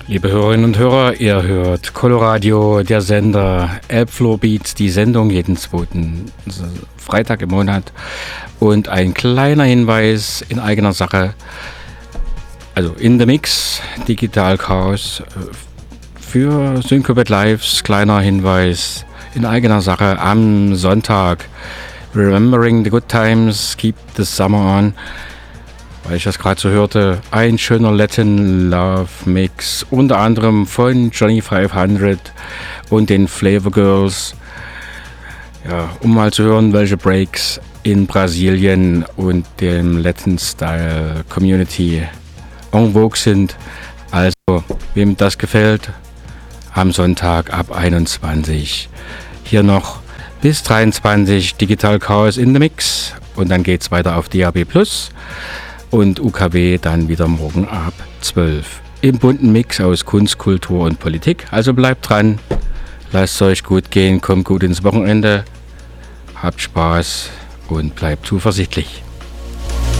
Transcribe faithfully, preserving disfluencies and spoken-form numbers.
Liebe Hörerinnen und Hörer, ihr hört Coloradio, der Sender Elbfloor Beats, die Sendung jeden zweiten Freitag im Monat. Und ein kleiner Hinweis in eigener Sache, also in the Mix, Digital Chaos für Syncopet Lives, kleiner Hinweis in eigener Sache am Sonntag. Remembering the good times, keep the summer on. Weil ich das gerade so hörte, ein schöner Latin Love Mix, unter anderem von Johnny fünfhundert und den Flavor Girls. Ja, um mal zu hören, welche Breaks in Brasilien und dem Latin Style Community en vogue sind. Also, wem das gefällt, am Sonntag ab einundzwanzig. Hier noch bis dreiundzwanzig Digital Chaos in the Mix und dann geht's weiter auf D A B plus. Und U K W dann wieder morgen ab zwölf. Im bunten Mix aus Kunst, Kultur und Politik. Also bleibt dran, lasst es euch gut gehen, kommt gut ins Wochenende, habt Spaß und bleibt zuversichtlich.